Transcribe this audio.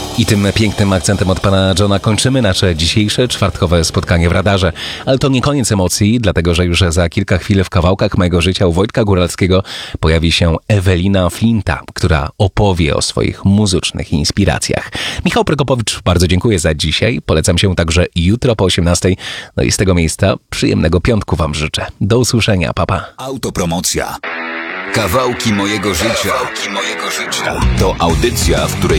I tym pięknym akcentem od pana Johna kończymy nasze dzisiejsze czwartkowe spotkanie w radarze. Ale to nie koniec emocji, dlatego że już za kilka chwil w kawałkach mojego życia u Wojtka Góralskiego pojawi się Ewelina Flinta, która opowie o swoich muzycznych inspiracjach. Michał Prokopowicz, bardzo dziękuję za dzisiaj. Polecam się także jutro po 18:00. No i z tego miejsca przyjemnego piątku wam życzę. Do usłyszenia, papa. Autopromocja. Kawałki mojego życia. To audycja, w której